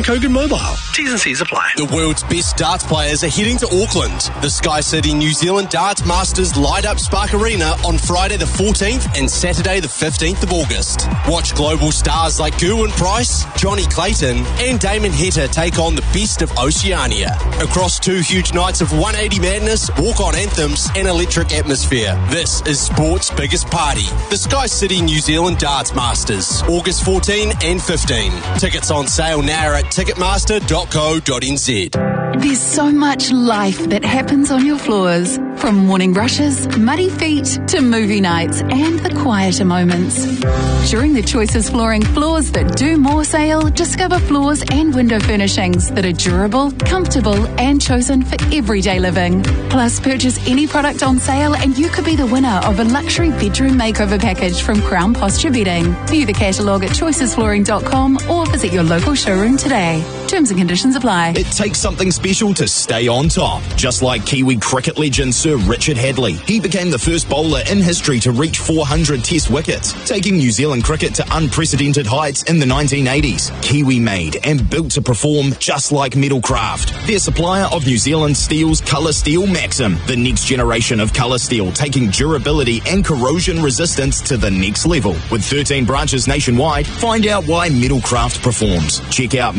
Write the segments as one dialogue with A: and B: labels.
A: Kogan Mobile. T's and C's apply.
B: The world's best darts players are heading to Auckland. The Sky City New Zealand Darts Masters light up Spark Arena on Friday the 14th and Saturday the 15th of August. Watch global stars like Gerwyn Price, Johnny Clayton and Damon Heta take on the best of Oceania. Across 2 huge nights of 180 madness, walk-on anthems and electric atmosphere. This is sport's biggest party. The Sky City New Zealand Darts Masters, August 14 and 15. Tickets on sale now at ticketmaster.co.nz.
C: There's so much life that happens on your floors. From morning brushes, muddy feet, to movie nights and the quieter moments. During the Choices Flooring Floors That Do More sale, discover floors and window furnishings that are durable, comfortable and chosen for everyday living. Plus, purchase any product on sale and you could be the winner of a luxury bedroom makeover package from Crown Posture Bedding. View the catalogue at choicesflooring.com or visit your local showroom today. Terms and conditions apply.
D: It takes something special to stay on top, just like Kiwi cricket legend Sir Richard Hadley. He became the first bowler in history to reach 400 Test wickets, taking New Zealand cricket to unprecedented heights in the 1980s. Kiwi made and built to perform just like Metalcraft. Their supplier of New Zealand Steel's Colour Steel Maxim, the next generation of colour steel, taking durability and corrosion resistance to the next level. With 13 branches nationwide, find out why Metalcraft performs. Check out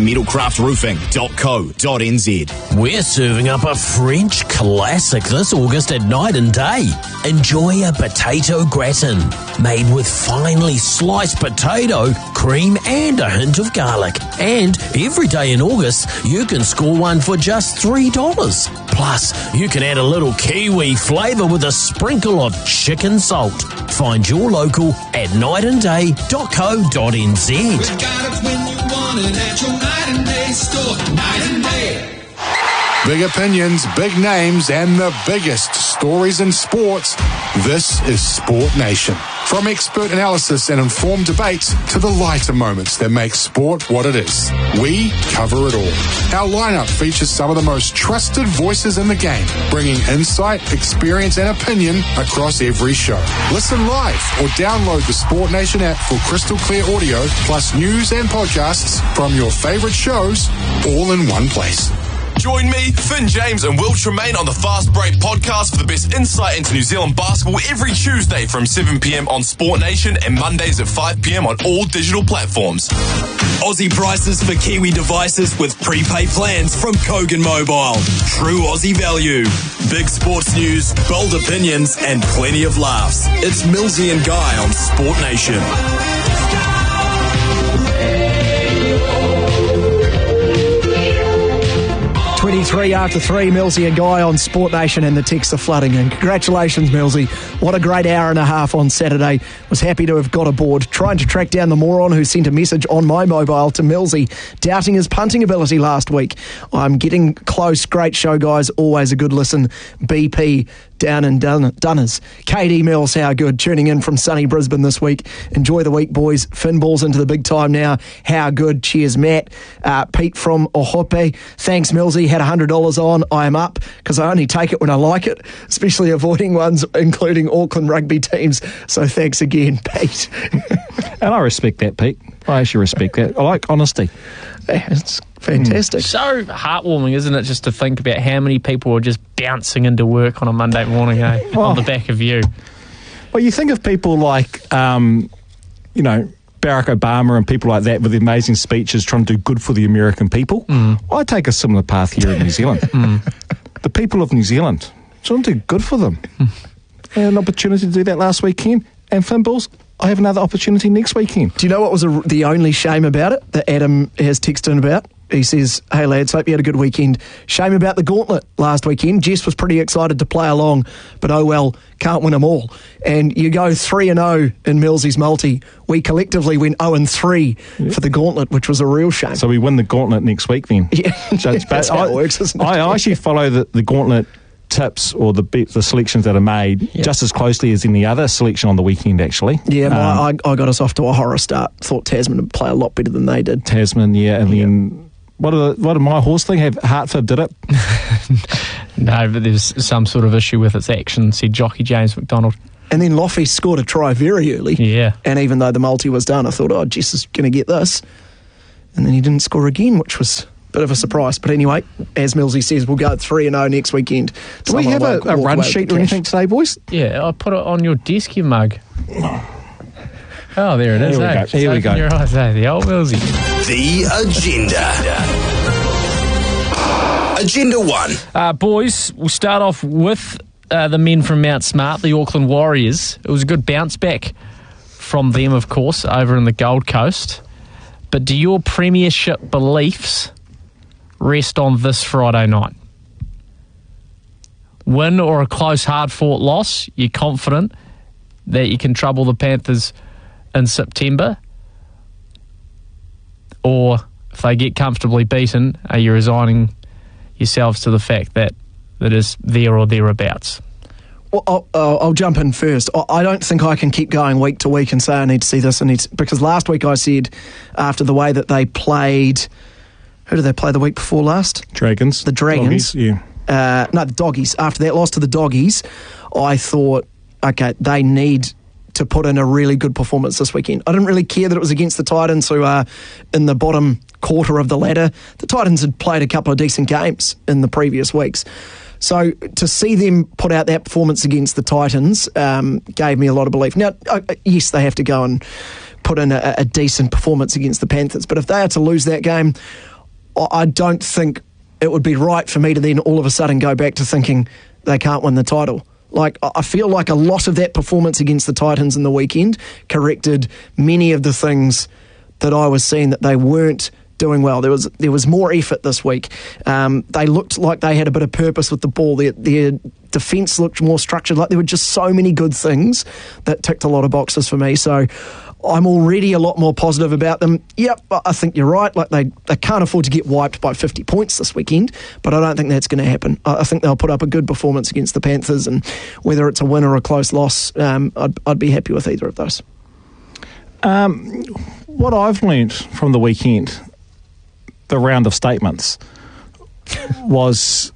D: metalcraftroofing.co.nz.
E: We're serving up a French classic this August at Night and Day. Enjoy a potato gratin made with finely sliced potato, cream and a hint of garlic. And every day in August, you can score one for just $3. Plus, you can add a little Kiwi flavour with a sprinkle of chicken salt. Find your local at nightandday.co.nz.
F: We got it when you want it at your Night and Day store. Night and Day.
G: Big opinions, big names, and the biggest stories in sports. This is Sport Nation. From expert analysis and informed debates to the lighter moments that make sport what it is, we cover it all. Our lineup features some of the most trusted voices in the game, bringing insight, experience, and opinion across every show. Listen live or download the Sport Nation app for crystal clear audio, plus news and podcasts from your favorite shows, all in one place.
H: Join me, Finn James and Will Tremaine on the Fast Break podcast for the best insight into New Zealand basketball every Tuesday from 7 p.m. on Sport Nation and Mondays at 5 p.m. on all digital platforms.
I: Aussie prices for Kiwi devices with prepaid plans from Kogan Mobile. True Aussie value. Big sports news, bold opinions and plenty of laughs. It's Millsy and Guy on Sport Nation.
J: 23 after 3, Millsy and Guy on Sport Nation, and the texts are flooding in. Congratulations, Millsy. What a great hour and a half on Saturday. Was happy to have got aboard. Trying to track down the moron who sent a message on my mobile to Millsy, doubting his punting ability last week. I'm getting close. Great show, guys. Always a good listen. BP down in Dunners. KD Mills, how good. Tuning in from sunny Brisbane this week. Enjoy the week, boys. Finn Ball's into the big time now. How good. Cheers, Matt. Pete from Ohope. Thanks, Millsy. Had $100 on. I am up because I only take it when I like it, especially avoiding ones including Auckland rugby teams. So thanks again, Pete.
K: And I respect that, Pete. I actually respect that. I like honesty.
J: It's fantastic.
L: So heartwarming, isn't it, just to think about how many people are just bouncing into work on a Monday morning, on the back of you.
K: Well, you think of people like, Barack Obama and people like that with amazing speeches trying to do good for the American people. I take a similar path here in New Zealand. The people of New Zealand, trying to do good for them. I had an opportunity to do that last weekend, and Finballs, I have another opportunity next weekend.
J: Do you know what was the only shame about it that Adam has texted in about? He says, hey lads, hope you had a good weekend. Shame about the gauntlet last weekend. Jess was pretty excited to play along, but oh well, can't win them all. And you go 3-0 in Millsy's multi. We collectively went 0-3 for the gauntlet, which was a real shame.
K: So we win the gauntlet next week then.
J: Yeah, that's how it works, isn't it?
K: I actually follow the gauntlet tips or the selections that are made just as closely as any other selection on the weekend, actually.
J: Yeah, I got us off to a horror start. Thought Tasman would play a lot better than they did.
K: Tasman, and then what did my horse thing have? Hartford did it?
L: No, but there's some sort of issue with its action, said jockey James McDonald.
J: And then Loffy scored a try very early.
L: Yeah.
J: And even though the multi was done, I thought, Jess is going to get this. and then he didn't score again, which was a bit of a surprise. But anyway, as Millsy says, we'll go 3-0 next weekend.
K: Do we have a run sheet or anything today, boys?
L: Yeah, I'll put it on your desk, you mug. Oh, there it is.
K: Here we go.
L: Your eyes, the old Millsy.
I: The Agenda. Agenda 1.
L: Boys, we'll start off with the men from Mount Smart, the Auckland Warriors. It was a good bounce back from them, of course, over in the Gold Coast. But do your premiership beliefs rest on this Friday night? Win or a close, hard-fought loss, you're confident that you can trouble the Panthers in September? Or if they get comfortably beaten, are you resigning yourselves to the fact that it is there or thereabouts?
J: Well, I'll jump in first. I don't think I can keep going week to week and say I need to see this. Because last week I said, after the way that they played, who did they play the week before last?
K: Dragons.
J: The Dragons.
K: Doggies, yeah.
J: No, the Doggies. After that loss to the Doggies, I thought, okay, they need to put in a really good performance this weekend. I didn't really care that it was against the Titans, who are in the bottom quarter of the ladder. The Titans had played a couple of decent games in the previous weeks. So to see them put out that performance against the Titans gave me a lot of belief. Now, yes, they have to go and put in a decent performance against the Panthers, but if they are to lose that game, I don't think it would be right for me to then all of a sudden go back to thinking they can't win the title. Like, I feel like a lot of that performance against the Titans in the weekend corrected many of the things that I was seeing that they weren't doing well. There was more effort this week. They looked like they had a bit of purpose with the ball. Their defence looked more structured. Like, there were just so many good things that ticked a lot of boxes for me. So I'm already a lot more positive about them. Yep, I think you're right. Like, they can't afford to get wiped by 50 points this weekend, but I don't think that's going to happen. I think they'll put up a good performance against the Panthers, and whether it's a win or a close loss, I'd be happy with either of those.
K: What I've learnt from the weekend, the round of statements, was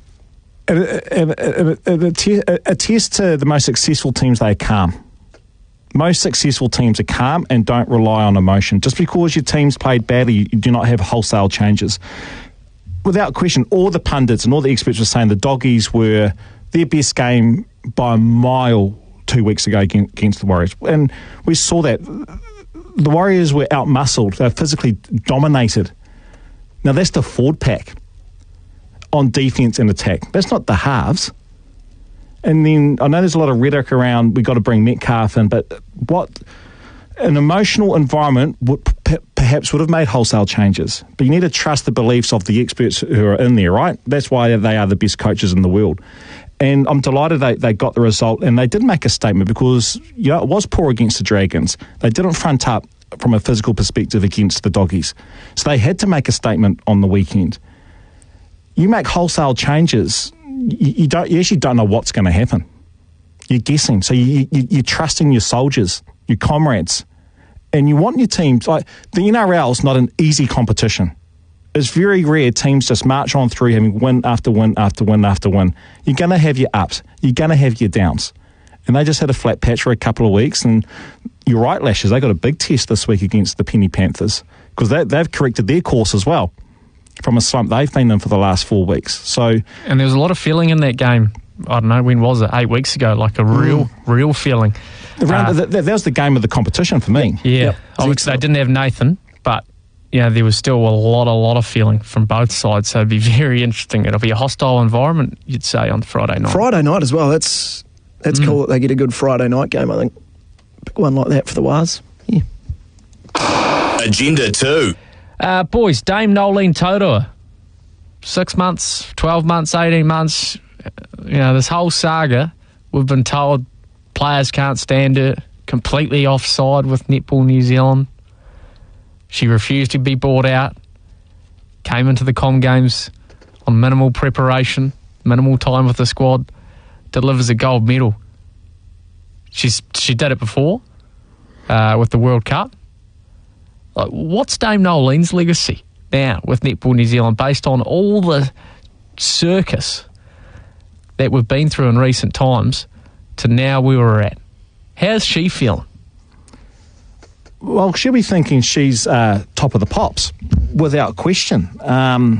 K: a test to the most successful teams. They are calm. Most successful teams are calm and don't rely on emotion. Just because your team's played badly, you do not have wholesale changes. Without question, all the pundits and all the experts were saying the Doggies were their best game by a mile 2 weeks ago against the Warriors. And we saw that. The Warriors were out-muscled. They were physically dominated. Now, that's the forward pack on defence and attack. That's not the halves. And then I know there's a lot of rhetoric around we've got to bring Metcalf in, but what an emotional environment perhaps would have made wholesale changes. But you need to trust the beliefs of the experts who are in there, right? That's why they are the best coaches in the world. And I'm delighted they got the result, and they did make a statement because it was poor against the Dragons. They didn't front up from a physical perspective against the Doggies. So they had to make a statement on the weekend. You make wholesale changes, you actually don't know what's going to happen. You're guessing. So you're trusting your soldiers, your comrades, and you want your teams. Like, the NRL is not an easy competition. It's very rare teams just march on through having win after win after win after win. You're going to have your ups. You're going to have your downs. And they just had a flat patch for a couple of weeks. And you're right, Lashes, they got a big test this week against the Penny Panthers because they've corrected their course as well from a slump they've been in for the last 4 weeks. And
L: there was a lot of feeling in that game. I don't know, when was it? 8 weeks ago, like a real feeling.
K: That was the game of the competition for me.
L: Yeah,
K: yep.
L: Obviously they didn't have Nathan, but there was still a lot of feeling from both sides. So it'd be very interesting. It'll be a hostile environment, you'd say, on Friday night.
J: Friday night as well. That's cool that they get a good Friday night game, I think. Big one like that for the Wars. Yeah.
I: Agenda 2.
L: Boys, Dame Nolene Taurua. 6 months, 12 months, 18 months. This whole saga, we've been told players can't stand it. Completely offside with Netball New Zealand. She refused to be bought out. Came into the Com Games on minimal preparation, minimal time with the squad. Delivers a gold medal. She did it before with the World Cup. What's Dame Nolene's legacy now with Netball New Zealand based on all the circus that we've been through in recent times to now where we're at? How's she feeling?
K: Well, she'll be thinking she's top of the pops, without question.